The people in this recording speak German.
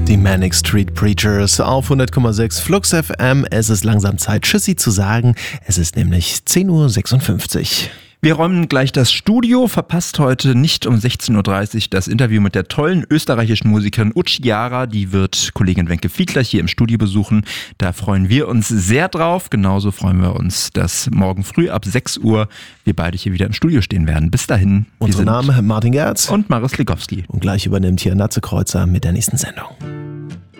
Die Manic Street Preachers auf 100,6 Flux FM. Es ist langsam Zeit, Tschüssi zu sagen. Es ist nämlich 10.56 Uhr. Wir räumen gleich das Studio, verpasst heute nicht um 16.30 Uhr das Interview mit der tollen österreichischen Musikerin Uchiara. Die wird Kollegin Wenke Fiedler hier im Studio besuchen. Da freuen wir uns sehr drauf. Genauso freuen wir uns, dass morgen früh ab 6 Uhr wir beide hier wieder im Studio stehen werden. Bis dahin. Unser Name Martin Gerz und Maris Ligowski. Und gleich übernimmt hier Natze Kreuzer mit der nächsten Sendung.